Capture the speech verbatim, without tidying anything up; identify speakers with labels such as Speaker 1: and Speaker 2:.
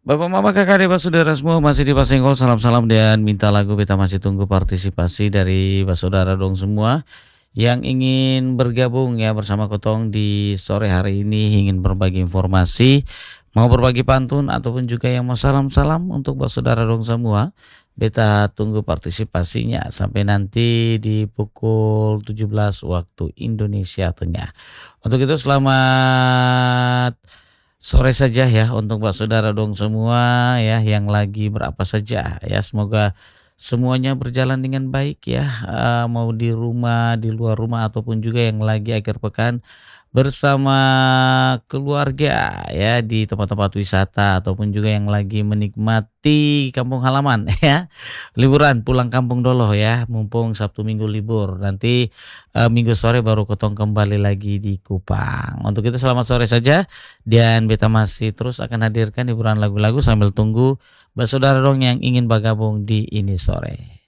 Speaker 1: Bapak, mama, kakak, adik, saudara semua masih di Pasenggol, salam-salam dan minta lagu beta masih tunggu partisipasi dari saudara dong semua yang ingin bergabung ya bersama Kotong di sore hari ini, ingin berbagi informasi, mau berbagi pantun ataupun juga yang mau salam-salam untuk saudara dong semua. Beta tunggu partisipasinya sampai nanti di pukul tujuh belas waktu Indonesia Tengah. Untuk itu selamat sore saja ya untuk Mbak saudara dong semua ya yang lagi berapa saja ya, semoga semuanya berjalan dengan baik ya, eh, mau di rumah, di luar rumah ataupun juga yang lagi akhir pekan bersama keluarga ya di tempat-tempat wisata ataupun juga yang lagi menikmati kampung halaman ya. Liburan pulang kampung dulu ya, mumpung Sabtu Minggu libur. Nanti eh, Minggu sore baru Kotong kembali lagi di Kupang. Untuk itu selamat sore saja dan beta masih terus akan hadirkan hiburan lagu-lagu sambil tunggu saudara dong yang ingin bergabung di ini sore.